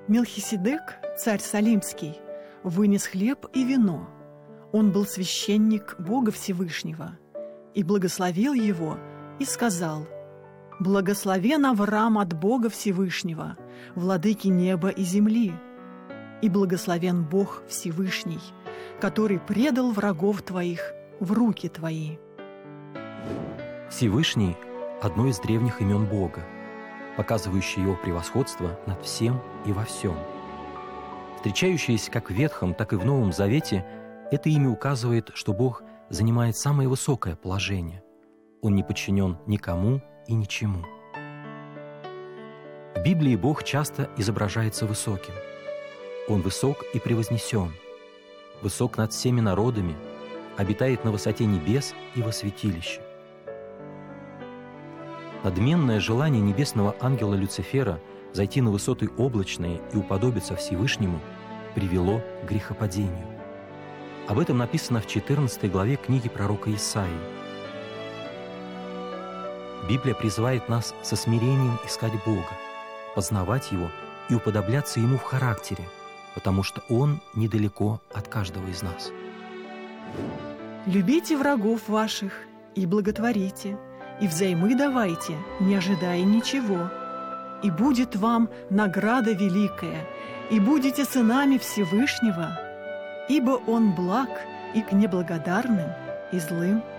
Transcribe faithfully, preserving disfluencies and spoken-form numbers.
Мелхиседек, царь Салимский, вынес хлеб и вино. Он был священник Бога Всевышнего, и благословил его, и сказал: «Благословен Авраам от Бога Всевышнего, владыки неба и земли, и благословен Бог Всевышний, который предал врагов твоих в руки твои». Всевышний – одно из древних имен Бога, показывающее Его превосходство над всем и во всем. Встречающееся как в Ветхом, так и в Новом Завете, это имя указывает, что Бог занимает самое высокое положение. Он не подчинен никому и ничему. В Библии Бог часто изображается высоким. Он высок и превознесен, высок над всеми народами, обитает на высоте небес и во святилище. Надменное желание небесного ангела Люцифера зайти на высоты облачные и уподобиться Всевышнему привело к грехопадению. Об этом написано в четырнадцатой главе книги пророка Исаии. Библия призывает нас со смирением искать Бога, познавать Его и уподобляться Ему в характере, потому что Он недалеко от каждого из нас. «Любите врагов ваших и благотворите, и взаймы давайте, не ожидая ничего, и будет вам награда великая, и будете сынами Всевышнего, ибо Он благ и к неблагодарным, и злым».